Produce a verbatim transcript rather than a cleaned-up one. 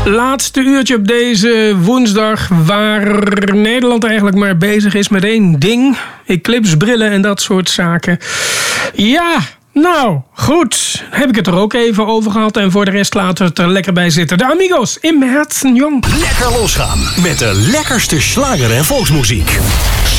Laatste uurtje op deze woensdag, waar Nederland eigenlijk maar bezig is met één ding. Eclipse brillen en dat soort zaken. Ja, nou, goed. Heb ik het er ook even over gehad. En voor de rest laten we het er lekker bij zitten. De Amigos, im Herzen jong. Lekker losgaan met de lekkerste slager en volksmuziek.